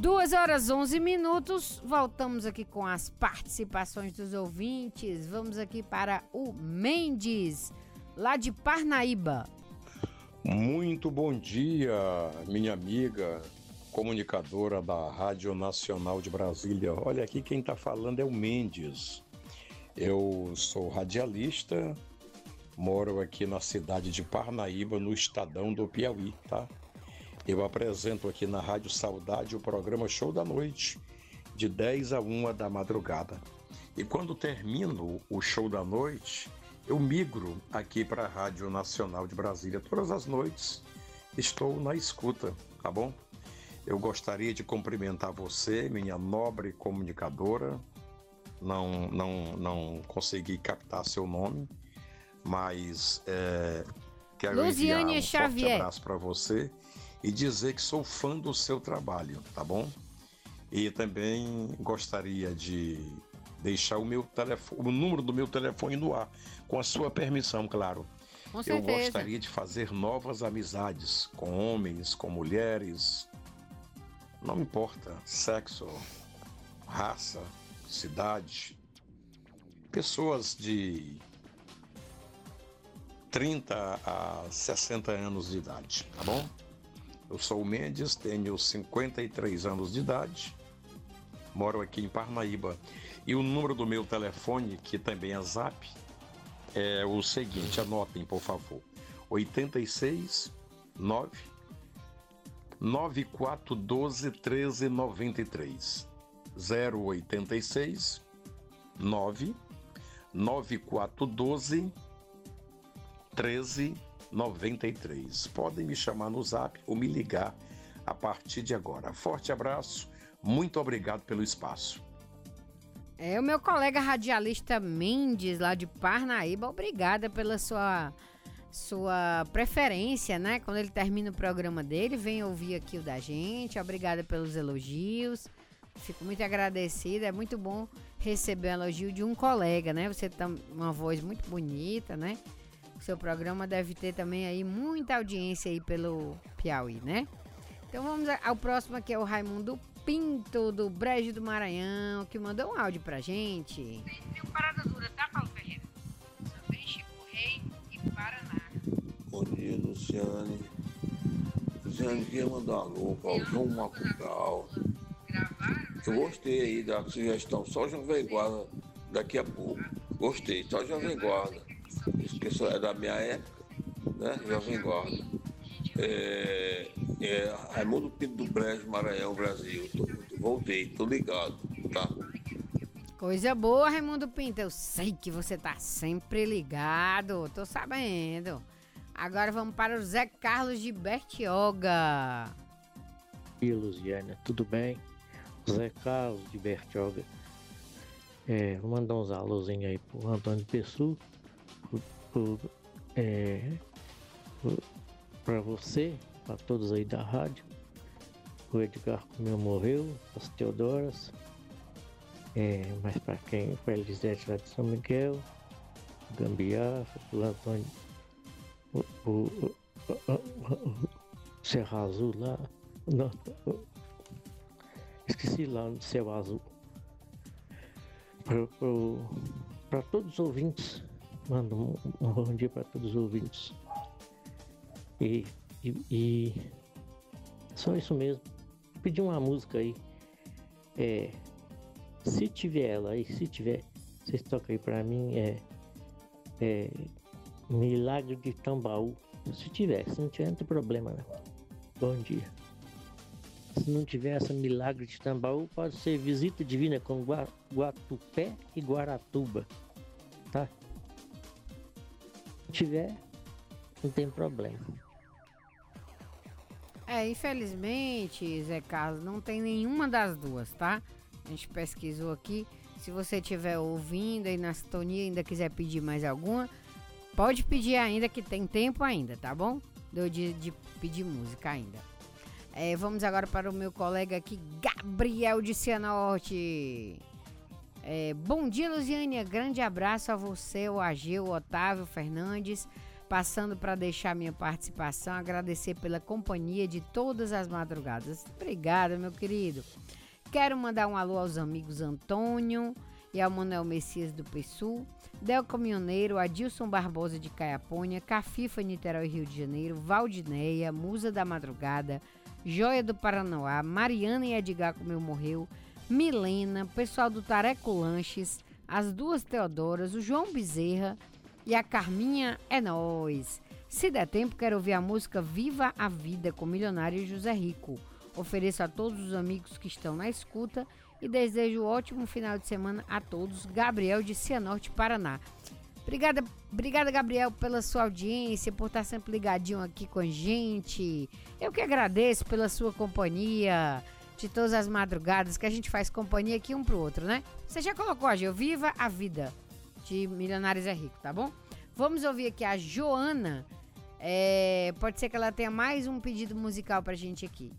2h11. Voltamos aqui com as participações dos ouvintes. Vamos aqui para o Mendes, lá de Parnaíba. Muito bom dia, minha amiga comunicadora da Rádio Nacional de Brasília. Olha, aqui quem está falando é o Mendes. Eu sou radialista, moro aqui na cidade de Parnaíba, no estadão do Piauí, tá? Eu apresento aqui na Rádio Saudade o programa Show da Noite, de 10 a 1 da madrugada. E quando termino o Show da Noite, eu migro aqui para a Rádio Nacional de Brasília. Todas as noites estou na escuta, tá bom? Eu gostaria de cumprimentar você, minha nobre comunicadora. Não consegui captar seu nome, mas quero enviar um forte abraço para você e dizer que sou fã do seu trabalho, tá bom? E também gostaria de deixar o número do meu telefone no ar, com a sua permissão, claro. Com certeza. Eu gostaria de fazer novas amizades com homens, com mulheres, não importa, sexo, raça, cidade, pessoas de 30 a 60 anos de idade, tá bom? Eu sou o Mendes, tenho 53 anos de idade, moro aqui em Parnaíba. E o número do meu telefone, que também é Zap, é o seguinte, anotem, por favor. 86 9 9412 1393. 086 9 9412 1393. Podem me chamar no Zap ou me ligar a partir de agora. Forte abraço, muito obrigado pelo espaço. O meu colega radialista Mendes, lá de Parnaíba, obrigada pela sua preferência, né? Quando ele termina o programa dele, vem ouvir aqui o da gente. Obrigada pelos elogios. Fico muito agradecida. É muito bom receber um elogio de um colega, né? Você tem uma voz muito bonita, né? O seu programa deve ter também aí muita audiência aí pelo Piauí, né? Então vamos ao próximo, aqui é o Raimundo Pinto, do Brejo do Maranhão, que mandou um áudio pra gente. Tem parada dura, tá, Paulo Ferreira? Também Chico Rei e Paraná. Bom dia, Luciane. Luciane, queria mandar um alô para o João Macucal. Eu gostei aí da sugestão, só Jovem Guarda daqui a pouco. Gostei, só Jovem Guarda. Isso que é da minha época, né? Jovem Guarda. Raimundo Pinto do Brejo, Maranhão, Brasil. Voltei, tô ligado, tá? Coisa boa, Raimundo Pinto. Eu sei que você tá sempre ligado, tô sabendo. Agora vamos para o Zé Carlos de Bertioga. E Luciana, tudo bem? Zé Carlos de Bertioga. Vou mandar uns alôzinhos aí pro Antônio Pessu, pra você, pra todos aí da rádio. O Edgar Comeu morreu, as Teodoras. Mas pra quem? Pra Elisete lá de São Miguel, o Gambiarra, o Antônio, o Serra Azul lá. Não, esqueci lá do Céu Azul. Para todos os ouvintes, mando um bom dia para todos os ouvintes. E só isso mesmo. Pedi uma música aí. Se tiver ela aí, se tiver, vocês tocam aí para mim. Milagre de Tambaú. Se tiver, se não tiver, não tem problema, né? Bom dia. Se não tiver essa Milagre de Tambaú, pode ser Visita Divina com Guatupé e Guaratuba, tá? Se tiver, não tem problema. Infelizmente, Zé Carlos, não tem nenhuma das duas, tá? A gente pesquisou aqui. Se você estiver ouvindo aí na sintonia e ainda quiser pedir mais alguma, pode pedir ainda, que tem tempo ainda, tá bom? Deu dia de pedir música ainda. Vamos agora para o meu colega aqui, Gabriel de Cianorte. Bom dia, Luziânia. Grande abraço a você, o Ageu, o Otávio Fernandes, Passando para deixar minha participação, agradecer pela companhia de todas as madrugadas. Obrigada, meu querido. Quero mandar um alô aos amigos Antônio e ao Manuel Messias do PSUL, Del Caminhoneiro, Adilson Barbosa de Caiapônia, Cafifa, Niterói, Rio de Janeiro, Valdineia, Musa da Madrugada, Joia do Paranoá, Mariana e Edgar Comeu Morreu, Milena, pessoal do Tareco Lanches, as duas Teodoras, o João Bezerra e a Carminha é nóis. Se der tempo, quero ouvir a música Viva a Vida com Milionário José Rico. Ofereço a todos os amigos que estão na escuta e desejo um ótimo final de semana a todos. Gabriel de Cianorte, Paraná. Obrigada, Gabriel, pela sua audiência, por estar sempre ligadinho aqui com a gente. Eu que agradeço pela sua companhia de todas as madrugadas que a gente faz companhia aqui um pro outro, né? Você já colocou a Gil, Viva a Vida, de Milionários é Rico, tá bom? Vamos ouvir aqui a Joana. Pode ser que ela tenha mais um pedido musical pra gente aqui.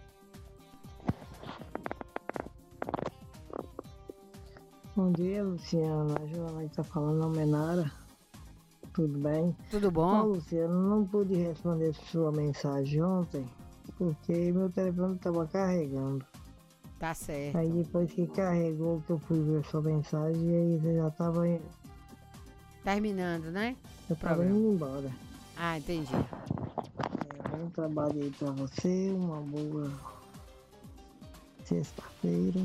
Bom dia, Luciana. A Joana que tá falando, não é Nara. Tudo bem? Tudo bom? Bom, Luciana, não pude responder sua mensagem ontem, porque meu telefone estava carregando. Tá certo. Aí depois que carregou, que eu fui ver sua mensagem, aí você já estava terminando, né? Eu estava indo embora. Ah, entendi. Bom trabalho aí pra você, uma boa sexta-feira.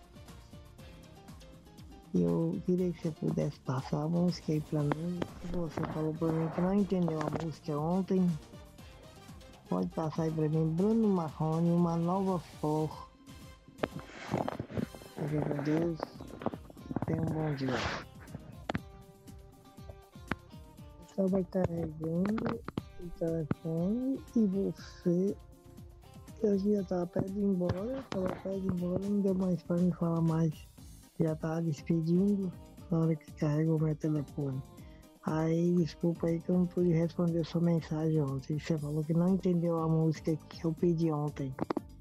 Eu queria que você pudesse passar a música aí pra mim. Você falou pra mim que não entendeu a música ontem. Pode passar aí pra mim, Bruno Marrone, Uma Nova Flor. Fique com Deus. Tenha um bom dia. Eu estava carregando o telefone e você... Eu já estava perto de ir embora, não deu mais pra me falar mais. Já estava despedindo na hora que carregou meu telefone. Aí, desculpa aí que eu não pude responder sua mensagem ontem. Você falou que não entendeu a música que eu pedi ontem.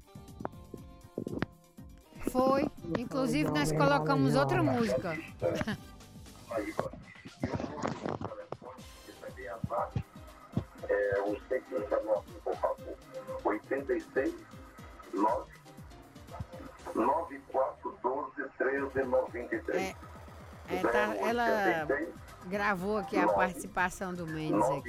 Foi. Inclusive, nós colocamos outra música. O seguinte, anota, por favor. 86 9 9412 1393. Ela gravou aqui a participação do Mendes aqui.